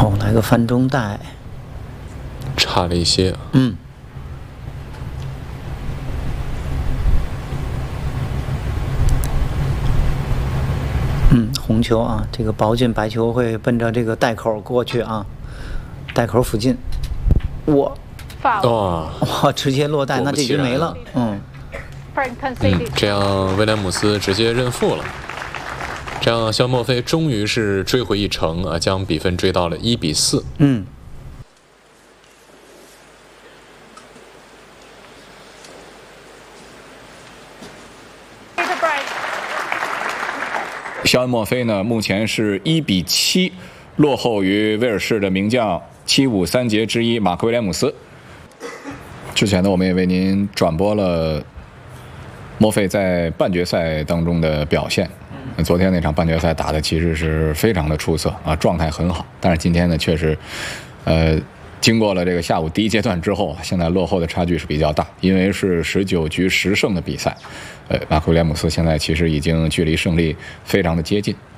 哦，来个翻中带， 差了一些。 红球啊，这个宝剑白球会奔着这个带口过去啊，带口附近，哇，直接落袋，那这局没了。 这样威廉姆斯直接认负了。这样肖莫菲终于是追回一城啊，将比分追到了1比4。 肖恩·莫菲呢，目前是1比7，落后于威尔士的名将753杰之一马克·威廉姆斯。之前呢，我们也为您转播了莫菲在半决赛当中的表现。昨天那场半决赛打的其实是非常的出色啊，状态很好。但是今天呢，确实，经过了这个下午第一阶段之后，现在落后的差距是比较大，因为是19局10胜的比赛，马克·威廉姆斯现在其实已经距离胜利非常的接近。